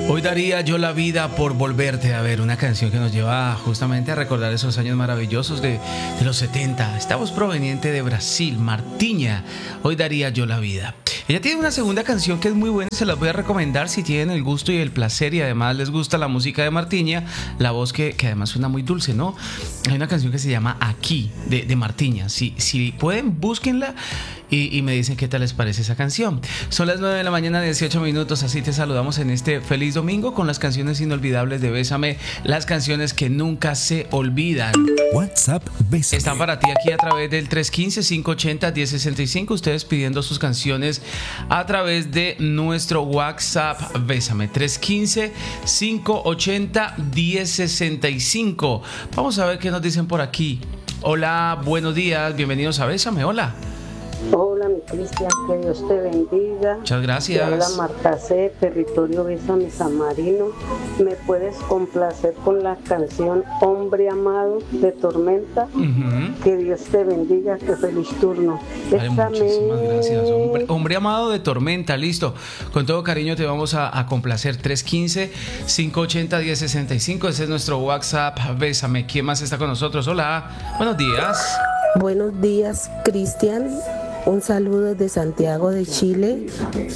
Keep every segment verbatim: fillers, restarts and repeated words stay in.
Hoy daría yo la vida por volverte a ver, una canción que nos lleva justamente a recordar esos años maravillosos de, de los setenta. Esta voz proveniente de Brasil, Martinha. Hoy daría yo la vida. Ella tiene una segunda canción que es muy buena y se las voy a recomendar si tienen el gusto y el placer y además les gusta la música de Martinha, la voz que, que además suena muy dulce, ¿no? Hay una canción que se llama Aquí, de, de Martinha. Si, si pueden, búsquenla y, y me dicen qué tal les parece esa canción. Son las nueve de la mañana, dieciocho minutos, así te saludamos en este feliz domingo con las canciones inolvidables de Bésame, las canciones que nunca se olvidan. WhatsApp Bésame. Están para ti aquí a través del tres uno cinco, cinco ocho cero, uno cero seis cinco, ustedes pidiendo sus canciones a través de nuestro WhatsApp Bésame, tres uno cinco, cinco ocho cero, uno cero seis cinco. Vamos a ver qué nos dicen por aquí. Hola, buenos días, bienvenidos a Bésame, hola. Hola, mi Cristian, que Dios te bendiga. Muchas gracias. Te habla Marta C, territorio Bésame San Marino. ¿Me puedes complacer con la canción Hombre Amado de Tormenta? Uh-huh. Que Dios te bendiga, que feliz turno. Vale, muchísimas gracias. Hombre, hombre Amado de Tormenta, listo. Con todo cariño te vamos a, a complacer. tres uno cinco, cinco ocho cero, uno cero seis cinco. Ese es nuestro WhatsApp Bésame. ¿Quién más está con nosotros? Hola, buenos días. Buenos días, Cristian. Un saludo desde Santiago de Chile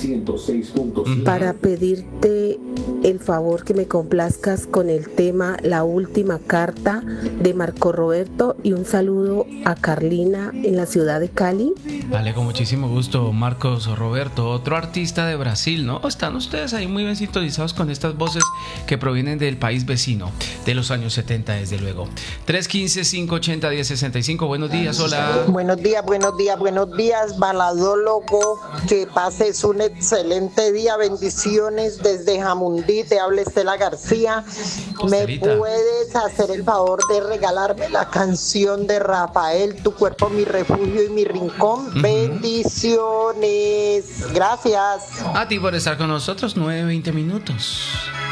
para pedirte el favor que me complazcas con el tema La Última Carta de Marco Roberto y un saludo a Carlina en la ciudad de Cali. Vale, con muchísimo gusto, Marcos Roberto, otro artista de Brasil, ¿no? Están ustedes ahí muy bien sintonizados con estas voces que provienen del país vecino de los años setenta, desde luego. tres uno cinco, cinco ocho cero, uno cero seis cinco, buenos días, hola. Buenos días, buenos días, buenos días. Baladólogo, que pases un excelente día, bendiciones desde Jamundí, te habla Estela García. ¿Me puedes hacer el favor de regalarme la canción de Rafael, Tu Cuerpo, Mi Refugio y Mi Rincón? Uh-huh. Bendiciones, gracias. A ti por estar con nosotros, nueve, veinte minutos.